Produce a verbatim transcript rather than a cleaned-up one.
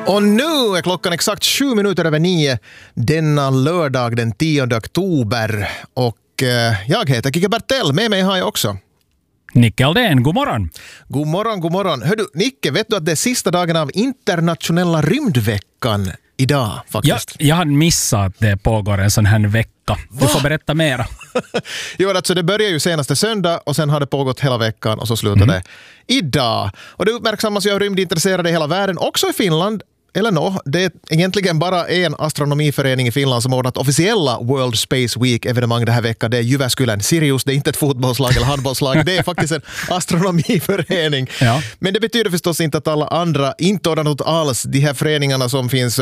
Och nu är klockan exakt sju minuter över nio denna lördag den tionde oktober. Och eh, jag heter Kike Bertell, med mig har jag också Nicke Aldén, god morgon. God morgon, god morgon. Hör du, Nicke, vet du att det är sista dagen av internationella rymdveckan idag faktiskt? Ja, jag hade missat att det pågår en sån här vecka. Du får berätta mera. Jo, alltså det börjar ju senaste söndag och sen har det pågått hela veckan och så slutar mm. det idag. Och det uppmärksammas ju av rymdintresserade i hela världen, också i Finland. Eller nå, det är egentligen bara en astronomiförening i Finland som har ordnat officiella World Space Week-evenemang den här veckan. Det är Jyväskylän Sirius, det är inte ett fotbollslag eller handbollslag, det är faktiskt en astronomiförening. Ja. Men det betyder förstås inte att alla andra inte ordnat något alls. De här föreningarna som finns